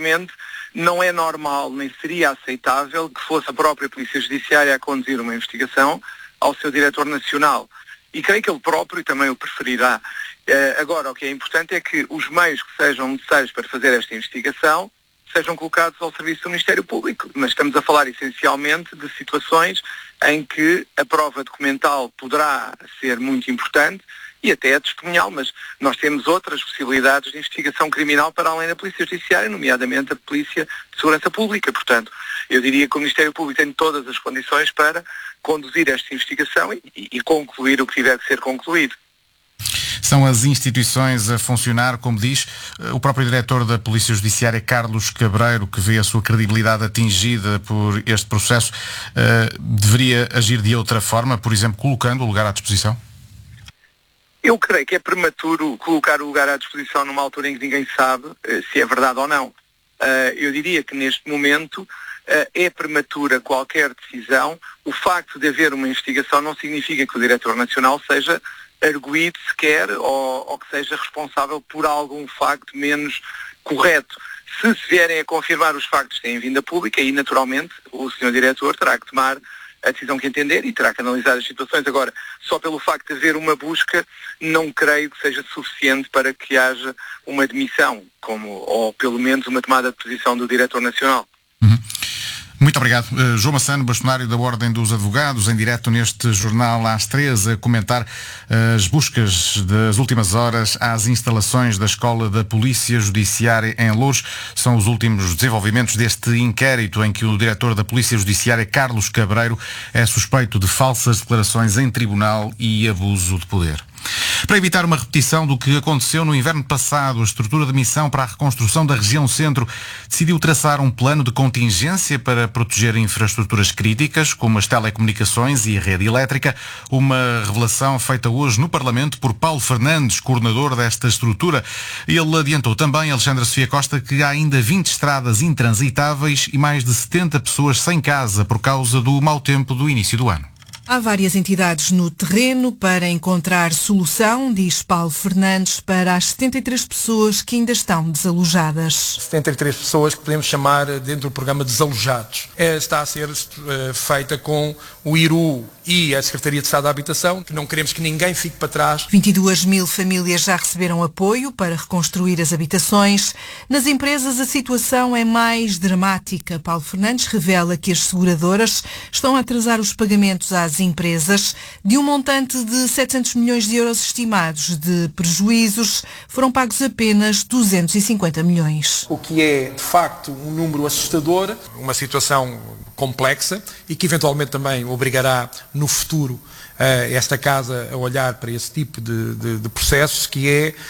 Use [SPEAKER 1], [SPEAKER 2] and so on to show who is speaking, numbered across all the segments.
[SPEAKER 1] anteriormente, não é normal, nem seria aceitável que fosse a própria Polícia Judiciária a conduzir uma investigação ao seu diretor nacional. E creio que ele próprio também o preferirá. Agora, o que é importante é que os meios que sejam necessários para fazer esta investigação sejam colocados ao serviço do Ministério Público. Mas estamos a falar essencialmente de situações em que a prova documental poderá ser muito importante e até a testemunhal, mas nós temos outras possibilidades de investigação criminal para além da Polícia Judiciária, nomeadamente a Polícia de Segurança Pública. Portanto, eu diria que o Ministério Público tem todas as condições para conduzir esta investigação e concluir o que tiver que ser concluído.
[SPEAKER 2] São as instituições a funcionar, como diz o próprio diretor da Polícia Judiciária, Carlos Cabreiro, que vê a sua credibilidade atingida por este processo, deveria agir de outra forma, por exemplo, colocando o lugar à disposição?
[SPEAKER 1] Eu creio que é prematuro colocar o lugar à disposição numa altura em que ninguém sabe se é verdade ou não. Eu diria que neste momento é prematura qualquer decisão. O facto de haver uma investigação não significa que o Diretor Nacional seja arguído sequer ou que seja responsável por algum facto menos correto. Se vierem a confirmar os factos que têm vindo a público, aí naturalmente o Sr. Diretor terá que tomar a decisão que entender e terá que analisar as situações. Agora, só pelo facto de haver uma busca, não creio que seja suficiente para que haja uma demissão, ou pelo menos uma tomada de posição do Diretor Nacional.
[SPEAKER 2] Muito obrigado. João Massano, bastonário da Ordem dos Advogados, em direto neste jornal às 3, a comentar as buscas das últimas horas às instalações da Escola da Polícia Judiciária em Loures. São os últimos desenvolvimentos deste inquérito em que o diretor da Polícia Judiciária, Carlos Cabreiro, é suspeito de falsas declarações em tribunal e abuso de poder. Para evitar uma repetição do que aconteceu no inverno passado, a estrutura de missão para a reconstrução da região centro decidiu traçar um plano de contingência para proteger infraestruturas críticas, como as telecomunicações e a rede elétrica. Uma revelação feita hoje no Parlamento por Paulo Fernandes, coordenador desta estrutura. Ele adiantou também, Alexandra Sofia Costa, que há ainda 20 estradas intransitáveis e mais de 70 pessoas sem casa por causa do mau tempo do início do ano.
[SPEAKER 3] Há várias entidades no terreno para encontrar solução, diz Paulo Fernandes, para as 73 pessoas que ainda estão desalojadas.
[SPEAKER 4] 73 pessoas que podemos chamar dentro do programa desalojados. Está a ser feita com o IRU e a Secretaria de Estado da Habitação, que não queremos que ninguém fique para trás.
[SPEAKER 3] 22 mil famílias já receberam apoio para reconstruir as habitações. Nas empresas a situação é mais dramática. Paulo Fernandes revela que as seguradoras estão a atrasar os pagamentos às empresas de um montante de 700 milhões de euros estimados de prejuízos. Foram pagos apenas 250 milhões.
[SPEAKER 4] O que é, de facto, um número assustador, uma situação complexa e que eventualmente também obrigará no futuro esta casa a olhar para esse tipo de processos, que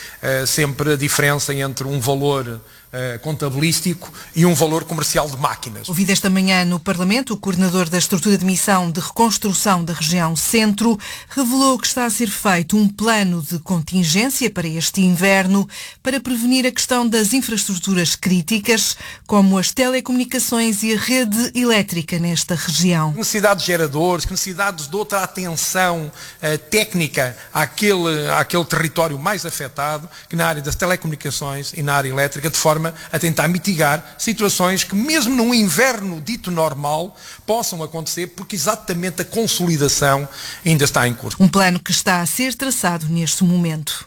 [SPEAKER 4] é sempre a diferença entre um valor contabilístico e um valor comercial de máquinas.
[SPEAKER 3] Ouvido esta manhã no Parlamento, o coordenador da estrutura de missão de reconstrução da região centro revelou que está a ser feito um plano de contingência para este inverno para prevenir a questão das infraestruturas críticas, como as telecomunicações e a rede elétrica nesta região.
[SPEAKER 4] Necessidades de geradores, necessidades de outra atenção técnica àquele território mais afetado, que na área das telecomunicações e na área elétrica, de forma a tentar mitigar situações que mesmo num inverno dito normal possam acontecer, porque exatamente a consolidação ainda está em curso.
[SPEAKER 3] Um plano que está a ser traçado neste momento.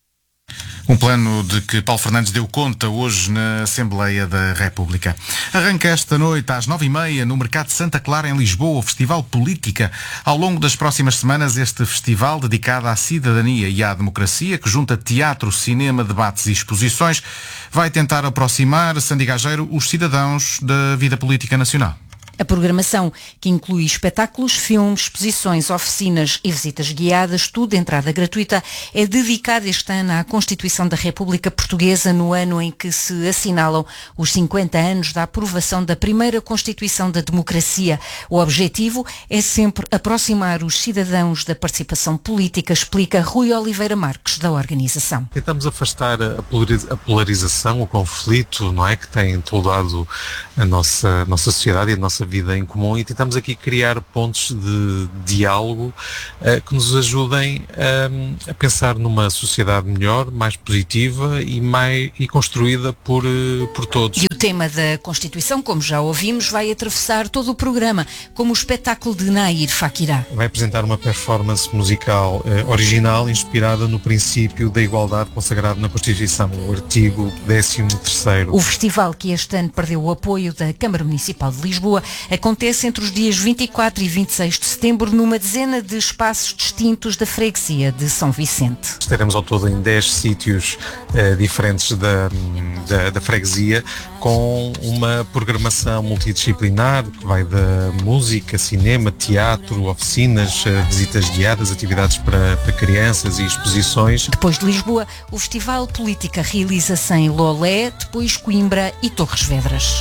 [SPEAKER 2] Um plano de que Paulo Fernandes deu conta hoje na Assembleia da República. Arranca esta noite às 9h30 no Mercado de Santa Clara, em Lisboa, o Festival Política. Ao longo das próximas semanas, este festival dedicado à cidadania e à democracia, que junta teatro, cinema, debates e exposições, vai tentar aproximar, Sandy Gageiro, os cidadãos da vida política nacional.
[SPEAKER 5] A programação, que inclui espetáculos, filmes, exposições, oficinas e visitas guiadas, tudo de entrada gratuita, é dedicada este ano à Constituição da República Portuguesa, no ano em que se assinalam os 50 anos da aprovação da primeira Constituição da democracia. O objetivo é sempre aproximar os cidadãos da participação política, explica Rui Oliveira Marques, da organização.
[SPEAKER 6] Tentamos afastar a polarização, o conflito, não é, que tem toldado a nossa sociedade e a nossa vida em comum, e tentamos aqui criar pontos de diálogo que nos ajudem a pensar numa sociedade melhor, mais positiva e construída por todos.
[SPEAKER 5] E o tema da Constituição, como já ouvimos, vai atravessar todo o programa, como o espetáculo de Nair Fakirá.
[SPEAKER 6] Vai apresentar uma performance musical original, inspirada no princípio da igualdade consagrado na Constituição, o artigo 13º.
[SPEAKER 5] O festival, que este ano perdeu o apoio da Câmara Municipal de Lisboa, acontece entre os dias 24 e 26 de setembro numa dezena de espaços distintos da freguesia de São Vicente.
[SPEAKER 6] Estaremos ao todo em 10 sítios diferentes da freguesia, com uma programação multidisciplinar que vai da música, cinema, teatro, oficinas, visitas guiadas, atividades para crianças e exposições.
[SPEAKER 5] Depois de Lisboa, o Festival Política realiza-se em Lolé, depois Coimbra e Torres Vedras.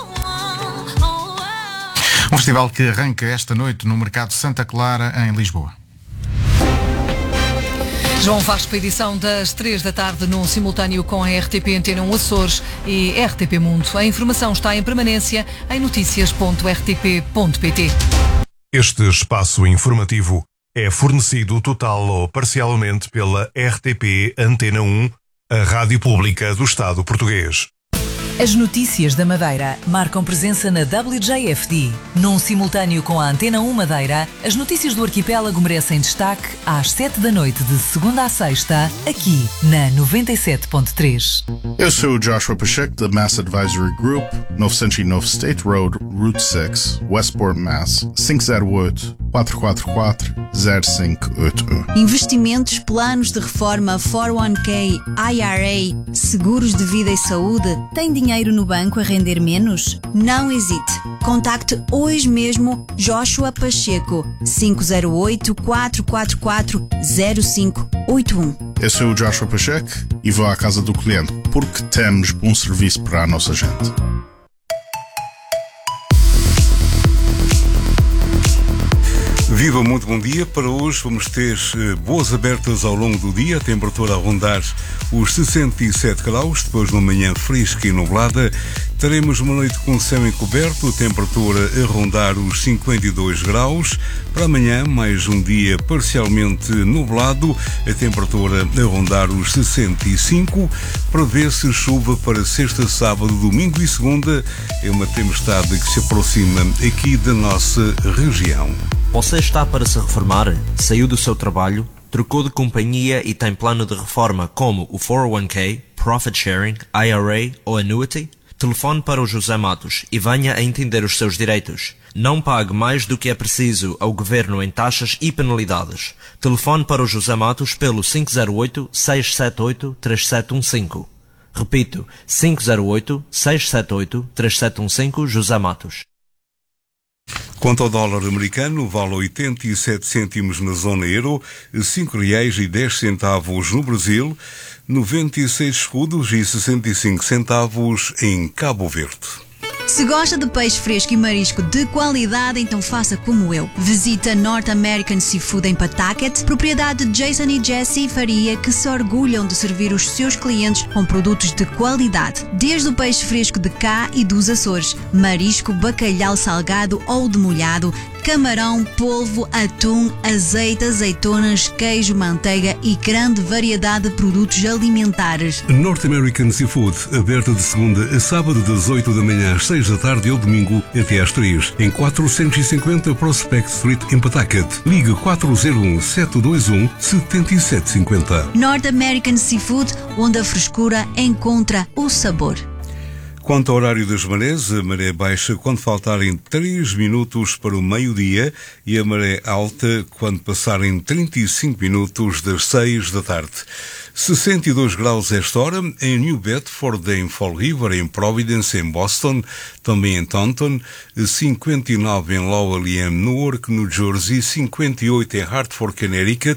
[SPEAKER 2] Um festival que arranca esta noite no Mercado Santa Clara, em Lisboa.
[SPEAKER 3] João Vasco, edição das 3 da tarde, num simultâneo com a RTP Antena 1 Açores e RTP Mundo. A informação está em permanência em noticias.rtp.pt.
[SPEAKER 7] Este espaço informativo é fornecido total ou parcialmente pela RTP Antena 1, a rádio pública do Estado português.
[SPEAKER 8] As notícias da Madeira marcam presença na WJFD. Num simultâneo com a Antena 1 Madeira, as notícias do arquipélago merecem destaque às 7 da noite de segunda a sexta, aqui na 97.3.
[SPEAKER 9] Eu sou o Joshua Pacheco, da Mass Advisory Group, 909 State Road, Route 6, Westport, Mass. 508-444-0581.
[SPEAKER 10] Investimentos, planos de reforma, 401k, IRA, seguros de vida e saúde. Tem dinheiro no banco a render menos? Não hesite. Contacte hoje mesmo Joshua Pacheco, 508-444-0581.
[SPEAKER 9] Eu sou o Joshua Pacheco e vou à casa do cliente porque temos um serviço para a nossa gente.
[SPEAKER 11] Viva, muito bom dia. Para hoje vamos ter boas abertas ao longo do dia, a temperatura a rondar os 67 graus, depois de uma manhã fresca e nublada. Teremos uma noite com céu encoberto, a temperatura a rondar os 52 graus. Para amanhã, mais um dia parcialmente nublado, a temperatura a rondar os 65. Prevê-se chuva para sexta, sábado, domingo e segunda. É uma tempestade que se aproxima aqui da nossa região.
[SPEAKER 12] Você está para se reformar? Saiu do seu trabalho? Trocou de companhia e tem plano de reforma como o 401k, Profit Sharing, IRA ou Annuity? Telefone para o José Matos e venha a entender os seus direitos. Não pague mais do que é preciso ao Governo em taxas e penalidades. Telefone para o José Matos pelo 508-678-3715. Repito, 508-678-3715, José Matos.
[SPEAKER 11] Quanto ao dólar americano, vale 87 cêntimos na zona euro, R$5,10 no Brasil, 96 escudos e 65 centavos em Cabo Verde.
[SPEAKER 10] Se gosta de peixe fresco e marisco de qualidade, então faça como eu. Visita North American Seafood em Pawtucket, propriedade de Jason e Jessie Faria, que se orgulham de servir os seus clientes com produtos de qualidade. Desde o peixe fresco de cá e dos Açores, marisco, bacalhau salgado ou demolhado, camarão, polvo, atum, azeite, azeitonas, queijo, manteiga e grande variedade de produtos alimentares.
[SPEAKER 11] North American Seafood, aberta de segunda a sábado das 8 da manhã às 6 da tarde ou domingo até às 3, em 450 Prospect Street em Pawtucket. Ligue 401-721-7750.
[SPEAKER 10] North American Seafood, onde a frescura encontra o sabor.
[SPEAKER 11] Quanto ao horário das marés, a maré baixa quando faltarem 3 minutos para o meio-dia e a maré alta quando passarem 35 minutos das 6 da tarde. 62 graus esta hora em New Bedford, em Fall River, em Providence, em Boston, também em Taunton, 59 em Lowell e em Newark, New Jersey, 58 em Hartford, Connecticut,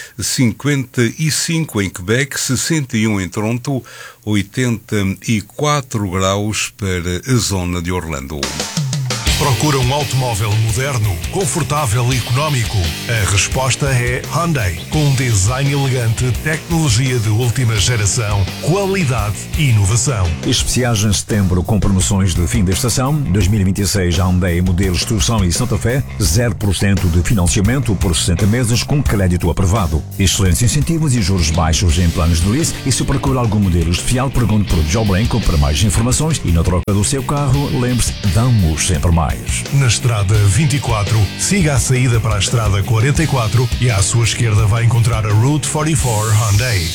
[SPEAKER 11] 55 em Quebec, 61 em Toronto, 84 graus para a zona de Orlando.
[SPEAKER 7] Procura um automóvel moderno, confortável e económico? A resposta é Hyundai. Com um design elegante, tecnologia de última geração, qualidade e inovação.
[SPEAKER 13] Especiais em setembro com promoções de fim da estação. 2026 Hyundai modelos Tucson e Santa Fé. 0% de financiamento por 60 meses com crédito aprovado. Excelentes incentivos e juros baixos em planos de lease. E se procura algum modelo especial, pergunte por Joe Blanco para mais informações. E na troca do seu carro, lembre-se, damos sempre mais.
[SPEAKER 7] Na estrada 24, siga a saída para a estrada 44 e à sua esquerda vai encontrar a Route 44 Hyundai.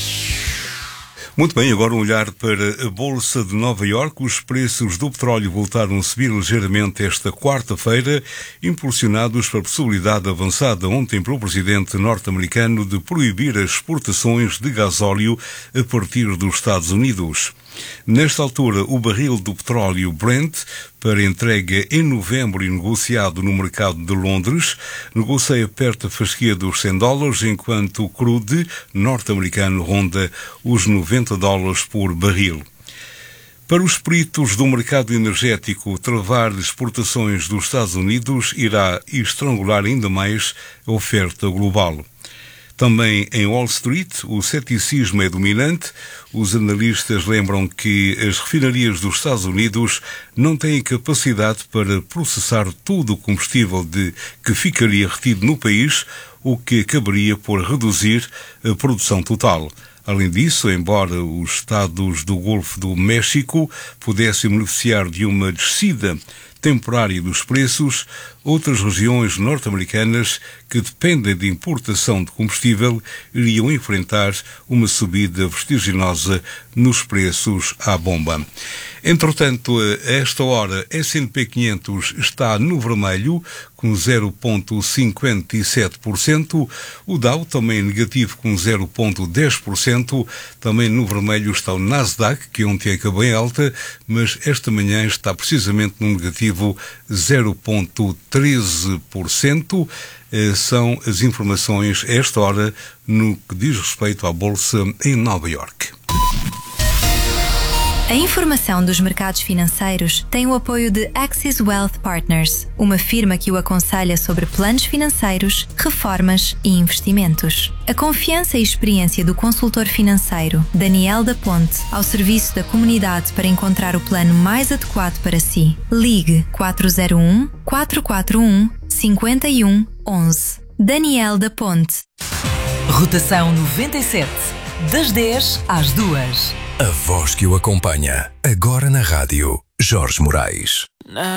[SPEAKER 11] Muito bem, agora um olhar para a Bolsa de Nova Iorque. Os preços do petróleo voltaram a subir ligeiramente esta quarta-feira, impulsionados pela possibilidade avançada ontem pelo presidente norte-americano de proibir as exportações de gasóleo a partir dos Estados Unidos. Nesta altura, o barril do petróleo Brent, para entrega em novembro e negociado no mercado de Londres, negocia perto da fasquia dos $100, enquanto o crude norte-americano ronda os $90 por barril. Para os peritos do mercado energético, travar exportações dos Estados Unidos irá estrangular ainda mais a oferta global. Também em Wall Street, o ceticismo é dominante. Os analistas lembram que as refinarias dos Estados Unidos não têm capacidade para processar todo o combustível que ficaria retido no país, o que acabaria por reduzir a produção total. Além disso, embora os Estados do Golfo do México pudessem beneficiar de uma descida temporária dos preços, outras regiões norte-americanas que dependem de importação de combustível iriam enfrentar uma subida vertiginosa nos preços à bomba. Entretanto, a esta hora, S&P 500 está no vermelho, com 0,57%. O Dow também negativo, com 0,10%. Também no vermelho está o Nasdaq, que ontem acabou em alta, mas esta manhã está precisamente no negativo 0,13%. São as informações a esta hora no que diz respeito à Bolsa em Nova Iorque.
[SPEAKER 14] A informação dos mercados financeiros tem o apoio de Axis Wealth Partners, uma firma que o aconselha sobre planos financeiros, reformas e investimentos. A confiança e experiência do consultor financeiro Daniel da Ponte ao serviço da comunidade para encontrar o plano mais adequado para si. Ligue 401-441-5111. Daniel da Ponte.
[SPEAKER 8] Rotação 97, das 10 às 2.
[SPEAKER 15] A voz que o acompanha, agora na rádio, Jorge Moraes.